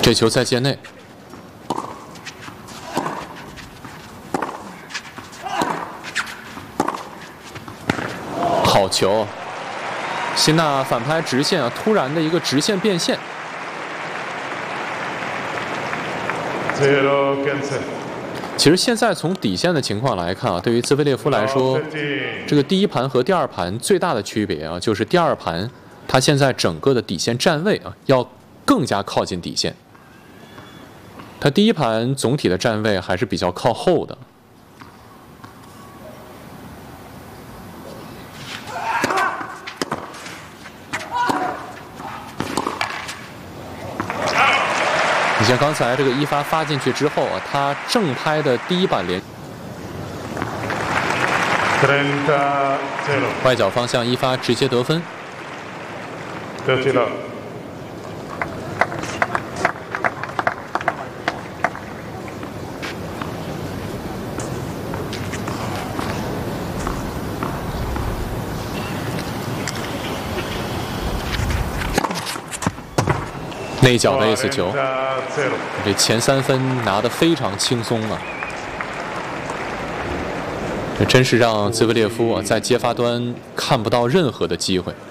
这球在界内，好球！辛纳反拍直线啊，突然的一个直线变线。其实现在从底线的情况来看啊，对于兹维列夫来说，这个第一盘和第二盘最大的区别啊，就是第二盘他现在整个的底线站位啊，要更加靠近底线。他第一盘总体的站位还是比较靠后的。你像刚才这个一发进去之后啊，他正拍的第一板连，外角方向一发直接得分。内角的 ace 球，这前3分拿得非常轻松啊！这真是让兹维列夫啊在接发端看不到任何的机会。